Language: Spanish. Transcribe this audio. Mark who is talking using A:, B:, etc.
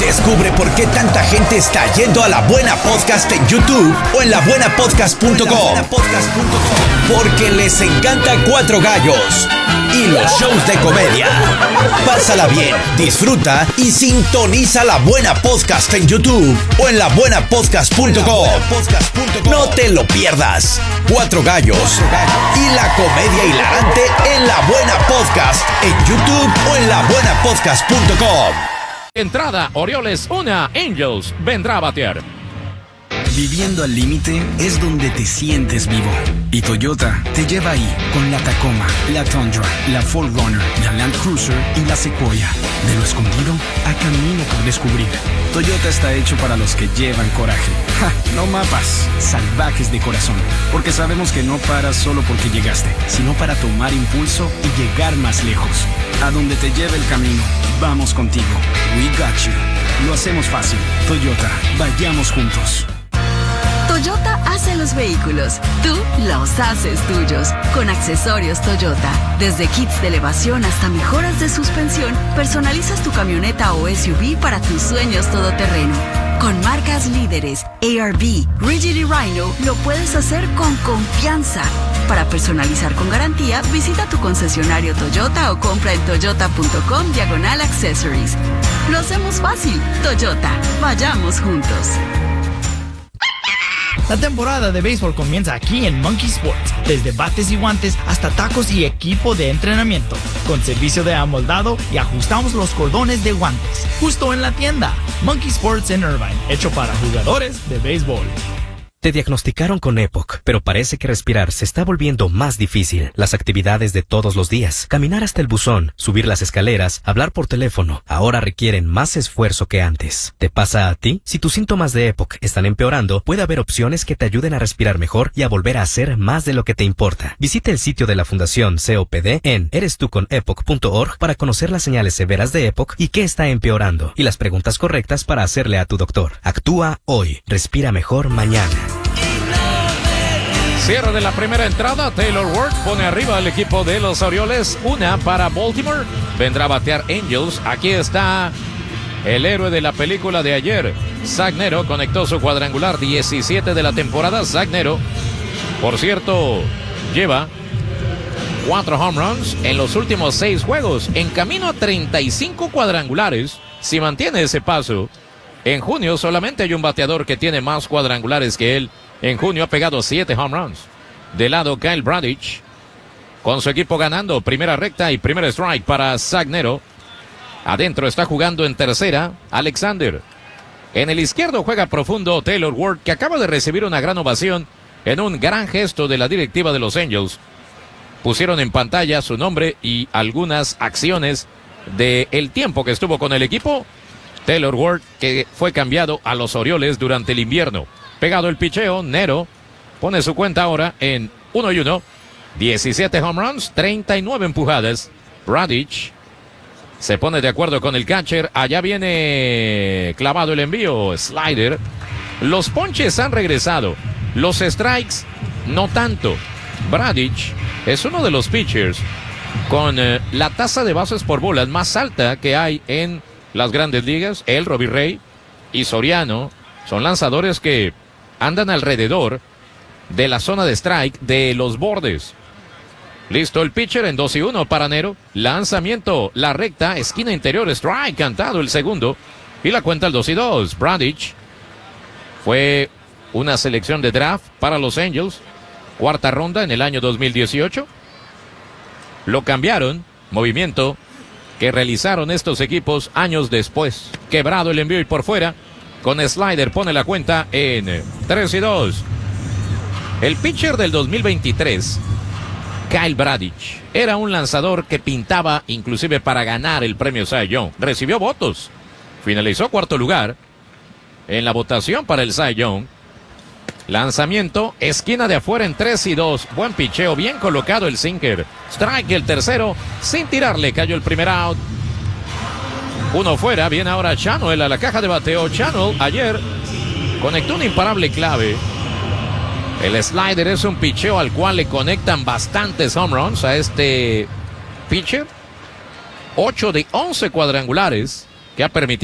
A: Descubre por qué tanta gente está yendo a La Buena Podcast en YouTube o en labuenapodcast.com. Porque les encanta Cuatro Gallos y los shows de comedia. Pásala bien, disfruta y sintoniza La Buena Podcast en YouTube o en labuenapodcast.com. No te lo pierdas. Cuatro Gallos y la comedia hilarante en La Buena Podcast en YouTube o en labuenapodcast.com.
B: Entrada, Orioles 1, Angels vendrá a batear.
C: Viviendo al límite es donde te sientes vivo. Y Toyota te lleva ahí con la Tacoma, la Tundra, la 4Runner, la Land Cruiser y la Sequoia. De lo escondido a camino por descubrir. Toyota está hecho para los que llevan coraje. ¡Ja! No mapas, salvajes de corazón. Porque sabemos que no paras solo porque llegaste, sino para tomar impulso y llegar más lejos. A donde te lleve el camino, vamos contigo. We got you. Lo hacemos fácil. Toyota, vayamos juntos.
D: Toyota hace los vehículos, tú los haces tuyos. Con accesorios Toyota, desde kits de elevación hasta mejoras de suspensión, personalizas tu camioneta o SUV para tus sueños todoterreno. Con marcas líderes, ARB, Rigid y Rhino, lo puedes hacer con confianza. Para personalizar con garantía, visita tu concesionario Toyota o compra en toyota.com/accessories. Lo hacemos fácil. Toyota, vayamos juntos.
E: La temporada de béisbol comienza aquí en Monkey Sports, desde bates y guantes hasta tacos y equipo de entrenamiento, con servicio de amoldado y ajustamos los cordones de guantes, justo en la tienda. Monkey Sports en Irvine, hecho para jugadores de béisbol.
F: Te diagnosticaron con EPOC, pero parece que respirar se está volviendo más difícil. Las actividades de todos los días, caminar hasta el buzón, subir las escaleras, hablar por teléfono, ahora requieren más esfuerzo que antes. ¿Te pasa a ti? Si tus síntomas de EPOC están empeorando, puede haber opciones que te ayuden a respirar mejor y a volver a hacer más de lo que te importa. Visita el sitio de la Fundación COPD en erestuconepoc.org para conocer las señales severas de EPOC y qué está empeorando, y las preguntas correctas para hacerle a tu doctor. Actúa hoy. Respira mejor mañana.
B: Cierre de la primera entrada, Taylor Ward pone arriba al equipo de los Orioles, 1 para Baltimore, vendrá a batear Angels. Aquí está el héroe de la película de ayer, Zach Nero, conectó su cuadrangular 17 de la temporada. Zach Nero, por cierto, lleva 4 home runs en los últimos 6 juegos, en camino a 35 cuadrangulares. Si mantiene ese paso, en junio solamente hay un bateador que tiene más cuadrangulares que él. En junio ha pegado 7 home runs. De lado, Kyle Bradish, con su equipo ganando primera recta y primer strike para Zach Nero. Adentro está jugando en tercera Alexander. En el izquierdo juega profundo Taylor Ward, que acaba de recibir una gran ovación en un gran gesto de la directiva de los Angels. Pusieron en pantalla su nombre y algunas acciones del tiempo que estuvo con el equipo. Taylor Ward, que fue cambiado a los Orioles durante el invierno. Pegado el picheo, Nero pone su cuenta ahora en 1-1. 17 home runs, 39 empujadas. Bradish se pone de acuerdo con el catcher. Allá viene clavado el envío, slider. Los ponches han regresado. Los strikes, no tanto. Bradish es uno de los pitchers con la tasa de bases por bolas más alta que hay en las grandes ligas. Él, Robbie Ray y Soriano son lanzadores que andan alrededor de la zona de strike de los bordes. Listo el pitcher en 2-1 para Nero. Lanzamiento, la recta, esquina interior, strike, cantado el segundo. Y la cuenta el 2-2. Bradish fue una selección de draft para los Angels. Cuarta ronda en el año 2018. Lo cambiaron, movimiento que realizaron estos equipos años después. Quebrado el envío y por fuera. Con slider pone la cuenta en 3-2. El pitcher del 2023, Kyle Bradish, era un lanzador que pintaba inclusive para ganar el premio Cy Young. Recibió votos. Finalizó cuarto lugar en la votación para el Cy Young. Lanzamiento, esquina de afuera en 3-2. Buen picheo, bien colocado el sinker. Strike el tercero, sin tirarle, cayó el primer out. Uno fuera, viene ahora Channel a la caja de bateo. Channel ayer conectó un imparable clave. El slider es un picheo al cual le conectan bastantes home runs a este pitcher. 8 de 11 cuadrangulares que ha permitido